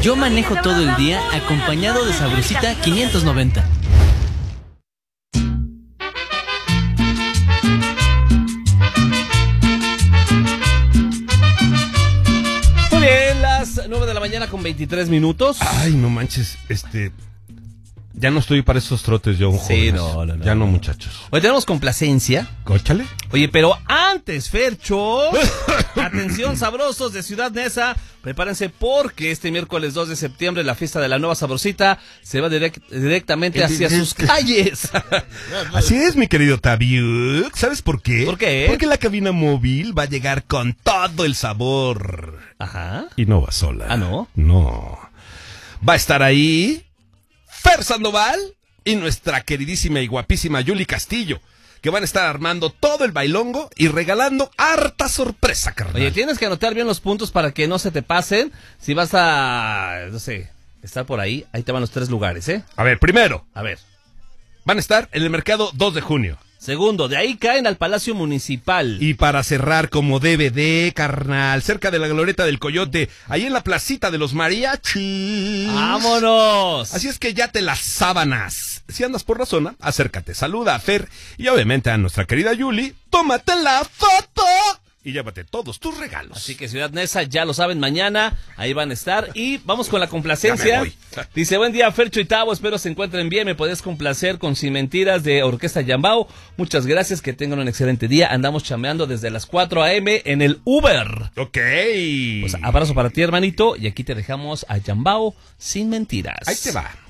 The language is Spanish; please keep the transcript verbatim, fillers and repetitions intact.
Yo manejo todo el día acompañado de Sabrosita quinientos noventa. Muy bien, las nueve de la mañana con veintitrés minutos. Ay, no manches, este... Ya no estoy para esos trotes yo, Sí, jóvenes. no, no, no. Ya no, muchachos. Hoy tenemos complacencia. Cóchale. Oye, pero antes, Fercho, atención sabrosos de Ciudad Neza, prepárense porque este miércoles dos de septiembre la fiesta de la nueva Sabrosita se va direct, directamente hacia sus calles. Así es, mi querido Tabiuk. ¿Sabes por qué? ¿Por qué? Porque la cabina móvil va a llegar con todo el sabor. Ajá. Y no va sola. ¿Ah, no? No. Va a estar ahí Fer Sandoval y nuestra queridísima y guapísima Yuli Castillo, que van a estar armando todo el bailongo y regalando harta sorpresa, carnal. Oye, tienes que anotar bien los puntos para que no se te pasen. Si vas a, no sé, estar por ahí, ahí te van los tres lugares, ¿eh? A ver, primero, A ver. van a estar en el mercado dos de junio. Segundo, de ahí caen al Palacio Municipal. Y para cerrar como D V D, carnal, cerca de la Glorieta del Coyote, ahí en la placita de los mariachis. ¡Vámonos! Así es que ya te las sábanas. Si andas por la zona, acércate, saluda a Fer y obviamente a nuestra querida Yuli, tómate la foto y llévate todos tus regalos. Así que Ciudad Neza, ya lo saben, mañana ahí van a estar. Y vamos con la complacencia. Ya me voy. Dice, buen día, Fercho y Tavo, espero se encuentren bien. Me podés complacer con Sin Mentiras de Orquesta Yambao. Muchas gracias, que tengan un excelente día. Andamos chameando desde las cuatro a eme en el Uber. Ok. Pues abrazo para ti, hermanito. Y aquí te dejamos a Yambao Sin Mentiras. Ahí te va.